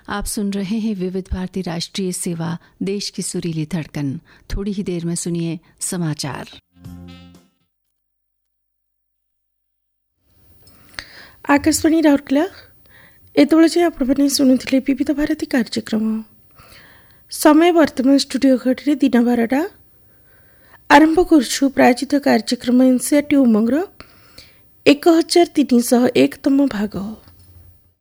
आप सुन रहे हैं विविध भारती राष्ट्रीय सेवा, देश की सुरीली धड़कन। थोड़ी ही देर में सुनिए समाचार। आकाशवाणी राउरकेला एतबेले आपणे शुणुले विविध भारती कार्यक्रम। समय वर्तमान स्टूडियो घड़ी दिन 12टा आरंभ करुछु प्रायोजित कार्यक्रम एनसीईआरटी उमंगर 1301तम भाग।